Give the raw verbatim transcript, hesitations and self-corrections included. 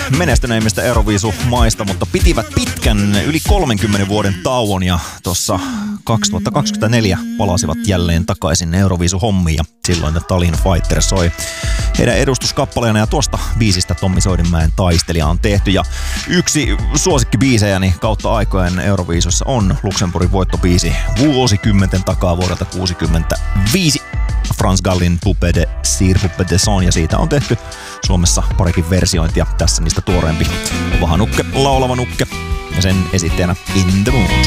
menestyneimmistä Euroviisu-maista, mutta pitivät pitkän yli kolmenkymmenen vuoden tauon ja tuossa kaksituhattakaksikymmentäneljä palasivat jälleen takaisin Euroviisu-hommiin ja silloin The Tallinn Fighter soi heidän edustuskappaleena ja tuosta biisistä Tommi Soidinmäen Taistelija on tehty ja yksi suosikkibiisejäni kautta aikojen Euroviisussa on Luxemburgin voittobiisi vuosikymmenten takaa vuodelta kuusikymmentäviisi. Frans Gallin Poupée de Cire, Poupée de Son, ja siitä on tehty Suomessa parikin versiointia. Tässä niistä tuoreempi Vaha Nukke, laulava Nukke, ja sen esittäjänä In the Mood.